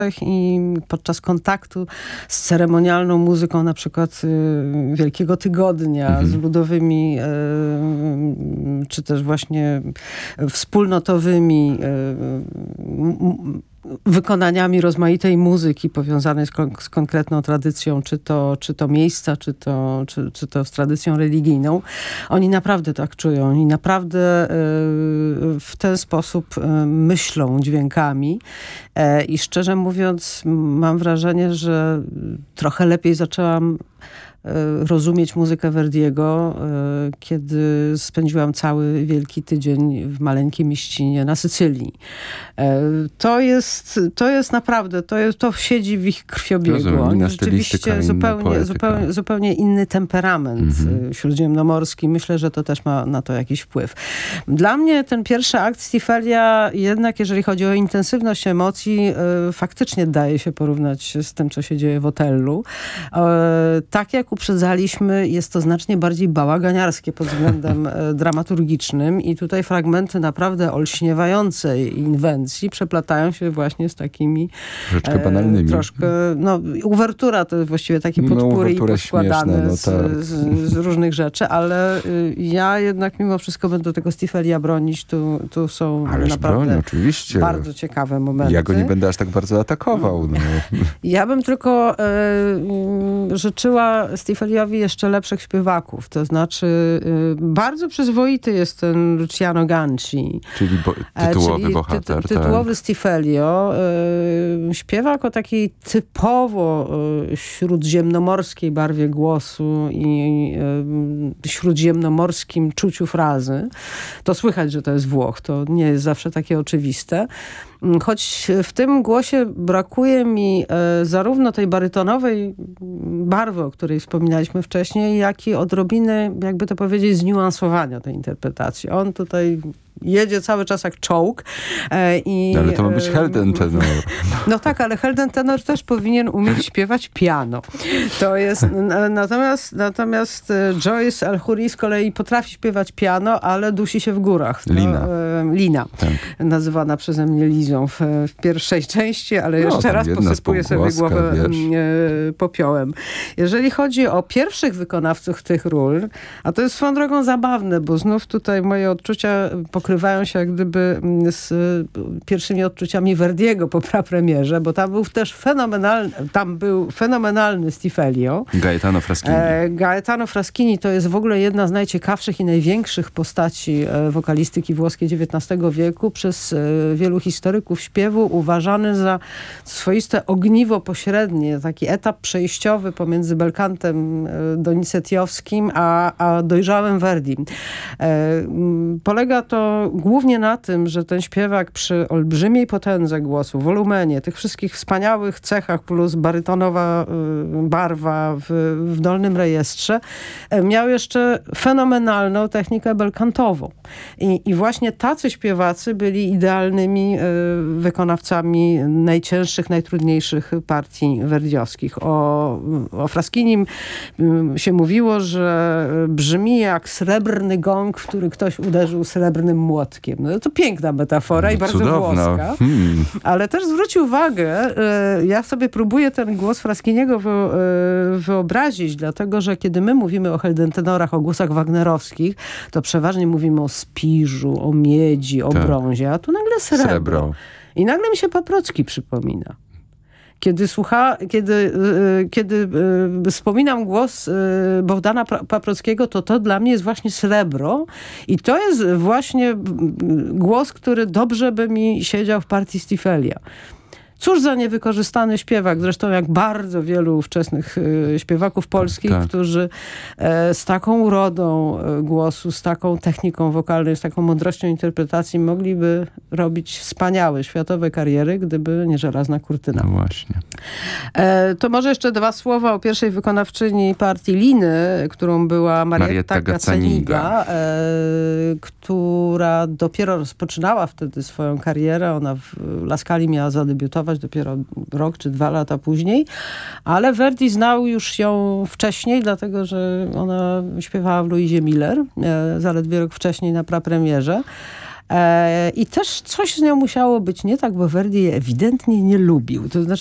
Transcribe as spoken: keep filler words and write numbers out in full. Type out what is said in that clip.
i podczas kontaktu z ceremonialną muzyką na przykład y, Wielkiego Tygodnia, mhm. z ludowymi y, czy też właśnie wspólnotowymi y, wykonaniami rozmaitej muzyki powiązanej z, kon- z konkretną tradycją, czy to, czy to miejsca, czy to, czy, czy to z tradycją religijną. Oni naprawdę tak czują. Oni naprawdę y, w ten sposób y, myślą dźwiękami. E, I szczerze mówiąc, mam wrażenie, że trochę lepiej zaczęłam rozumieć muzykę Verdiego, kiedy spędziłam cały Wielki Tydzień w maleńkim mieścinie na Sycylii. To jest, to jest naprawdę, to, jest, to siedzi w ich krwiobiegu. Oni rzeczywiście zupełnie, zupełnie, zupełnie inny temperament mhm. śródziemnomorski. Myślę, że to też ma na to jakiś wpływ. Dla mnie ten pierwszy akt Stifelia jednak, jeżeli chodzi o intensywność emocji, faktycznie daje się porównać z tym, co się dzieje w Otellu. Tak jak uprzedzaliśmy, jest to znacznie bardziej bałaganiarskie pod względem dramaturgicznym i tutaj fragmenty naprawdę olśniewającej inwencji przeplatają się właśnie z takimi troszeczkę banalnymi. E, troszkę, no, uwertura to właściwie takie podpóry no, i poskładane no, z, tak. z, z różnych rzeczy, ale y, ja jednak mimo wszystko będę tego Stifelia bronić. Tu, tu są Ależ naprawdę broń, oczywiście. bardzo ciekawe momenty. Ja go nie będę aż tak bardzo atakował. No. Ja bym tylko y, życzyła Stifeliowi jeszcze lepszych śpiewaków. To znaczy y, bardzo przyzwoity jest ten Luciano Ganci. Czyli bo, tytułowy czyli bohater. Ty, tytułowy tak. Stifelio. Y, śpiewak o takiej typowo y, śródziemnomorskiej barwie głosu i y, śródziemnomorskim czuciu frazy. To słychać, że to jest Włoch. To nie jest zawsze takie oczywiste. Choć w tym głosie brakuje mi e, zarówno tej barytonowej barwy, o której wspominaliśmy wcześniej, jak i odrobiny, jakby to powiedzieć, zniuansowania tej interpretacji. On tutaj jedzie cały czas jak czołg. E, i, ale to ma być Helden tenor. No tak, ale Helden tenor też powinien umieć śpiewać piano. To jest, natomiast, natomiast Joyce El-Huri z kolei potrafi śpiewać piano, ale dusi się w górach. To, Lina. E, Lina. Tak. Nazywana przeze mnie Lizą w, w pierwszej części, ale no, jeszcze raz posypuję sobie głowę e, popiołem. Jeżeli chodzi o pierwszych wykonawców tych ról, a to jest swoją drogą zabawne, bo znów tutaj moje odczucia pokrywają się jak gdyby z pierwszymi odczuciami Verdiego po prapremierze, bo tam był też fenomenalny, tam był fenomenalny Stifelio. Gaetano Fraschini. E, Gaetano Fraschini to jest w ogóle jedna z najciekawszych i największych postaci e, wokalistyki włoskiej dziewiętnastego wieku. Przez e, wielu historyków śpiewu uważany za swoiste ogniwo pośrednie, taki etap przejściowy pomiędzy belkantem e, donizettiowskim a, a dojrzałym Verdim. E, polega to głównie na tym, że ten śpiewak przy olbrzymiej potędze głosu, wolumenie, tych wszystkich wspaniałych cechach plus barytonowa y, barwa w, w dolnym rejestrze, y, miał jeszcze fenomenalną technikę belkantową. I, i właśnie tacy śpiewacy byli idealnymi y, wykonawcami najcięższych, najtrudniejszych partii verdiowskich. O, o Fraskinim y, się mówiło, że brzmi jak srebrny gong, w który ktoś uderzył srebrnym młotkiem. No to piękna metafora i bardzo cudowna. Włoska. Hmm. Ale też zwróć uwagę, ja sobie próbuję ten głos Fraschiniego wyobrazić, dlatego, że kiedy my mówimy o heldentenorach, o głosach wagnerowskich, to przeważnie mówimy o spiżu, o miedzi, o tak. brązie, a tu nagle srebro. srebro. I nagle mi się Paprocki przypomina. Kiedy słucha, kiedy, kiedy wspominam głos Bohdana Paprockiego, to to dla mnie jest właśnie srebro i to jest właśnie głos, który dobrze by mi siedział w partii Stifelia. Cóż za niewykorzystany śpiewak, zresztą jak bardzo wielu ówczesnych y, śpiewaków polskich, tak. którzy e, z taką urodą e, głosu, z taką techniką wokalną, z taką mądrością interpretacji mogliby robić wspaniałe światowe kariery, gdyby nie żelazna kurtyna. No właśnie. E, to może jeszcze dwa słowa o pierwszej wykonawczyni partii Liny, którą była Marietta, Marietta Gazzaniga, e, która dopiero rozpoczynała wtedy swoją karierę. Ona w La Scali miała zadebiutować dopiero rok czy dwa lata później, ale Verdi znał już ją wcześniej, dlatego że ona śpiewała w Louisie Miller, e, zaledwie rok wcześniej na prapremierze. I też coś z nią musiało być nie tak, bo Verdi ewidentnie nie lubił. To znaczy